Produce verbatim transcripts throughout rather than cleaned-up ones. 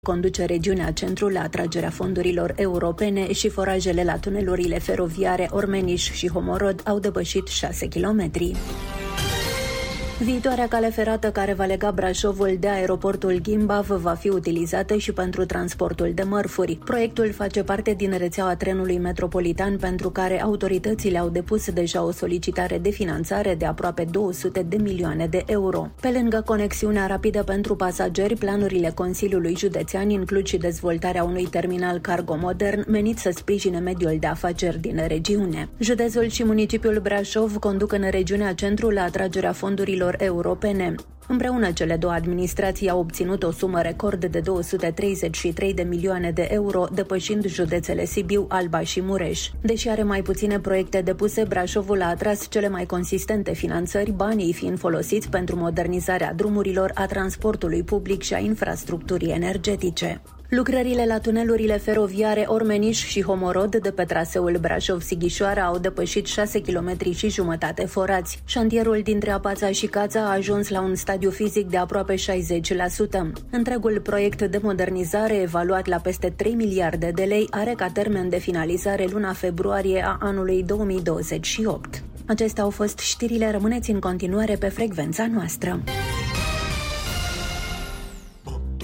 conduce regiunea Centru la atragerea fondurilor europene și forajele la tunelurile feroviare Ormeniș și Homorod au depășit șase kilometri. Viitoarea cale ferată care va lega Brașovul de aeroportul Gimbav va fi utilizată și pentru transportul de mărfuri. Proiectul face parte din rețeaua trenului metropolitan pentru care autoritățile au depus deja o solicitare de finanțare de aproape două sute de milioane de euro. Pe lângă conexiunea rapidă pentru pasageri, planurile Consiliului Județean includ și dezvoltarea unui terminal cargo modern menit să sprijine mediul de afaceri din regiune. Județul și municipiul Brașov conduc în regiunea Centru la atragerea fondurilor europene. Împreună, cele două administrații au obținut o sumă record de două sute treizeci și trei de milioane de euro, depășind județele Sibiu, Alba și Mureș. Deși are mai puține proiecte depuse, Brașovul a atras cele mai consistente finanțări, banii fiind folosiți pentru modernizarea drumurilor, a transportului public și a infrastructurii energetice. Lucrările la tunelurile feroviare Ormeniș și Homorod de pe traseul Brașov-Sighișoara au depășit șase kilometri și jumătate forați. Șantierul dintre Apața și Cața a ajuns la un stadiu fizic de aproape șaizeci la sută. Întregul proiect de modernizare, evaluat la peste trei miliarde de lei, are ca termen de finalizare luna februarie a anului două mii douăzeci și opt. Acestea au fost știrile, rămâneți în continuare pe frecvența noastră.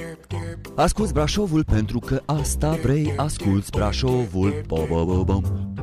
Asculți Brașovul pentru că asta vrei, asculți Brașovul. Bo, bo, bo, bo.